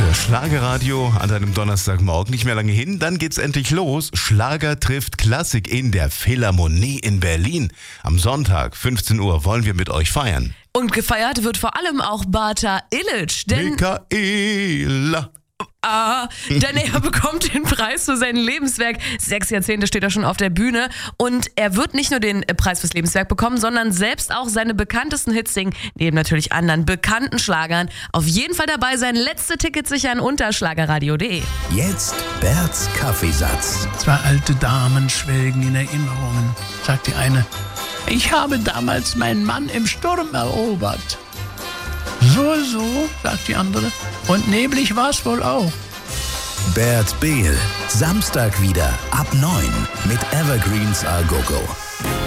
Schlagerradio an einem Donnerstagmorgen, nicht mehr lange hin, dann geht's endlich los. Schlager trifft Klassik in der Philharmonie in Berlin. Am Sonntag, 15 Uhr, wollen wir mit euch feiern. Und gefeiert wird vor allem auch Bata Illich, denn Michaela. Denn er bekommt den Preis für sein Lebenswerk. 6 Jahrzehnte steht er schon auf der Bühne. Und er wird nicht nur den Preis fürs Lebenswerk bekommen, sondern selbst auch seine bekanntesten Hits singen, neben natürlich anderen bekannten Schlagern. Auf jeden Fall dabei sein. Letzte Tickets sichern unter schlagerradio.de. Jetzt Berts Kaffeesatz. 2 alte Damen schwelgen in Erinnerungen, sagt die eine. Ich habe damals meinen Mann im Sturm erobert. So, sagt die andere. Und neblig war's wohl auch. Bert Behl, Samstag wieder ab 9 mit Evergreens A Go Go.